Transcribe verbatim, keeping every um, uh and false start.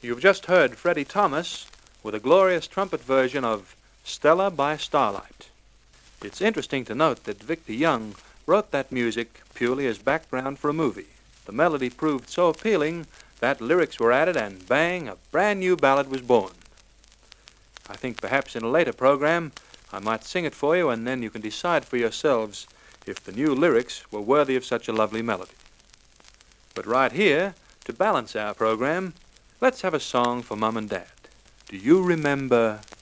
You've just heard Freddie Thomas with a glorious trumpet version of Stella by Starlight. It's interesting to note that Victor Young wrote that music purely as background for a movie. The melody proved so appealing that lyrics were added and bang, a brand new ballad was born. I think perhaps in a later program I might sing it for you, and then you can decide for yourselves if the new lyrics were worthy of such a lovely melody. But right here, to balance our program, let's have a song for Mum and Dad. Do you remember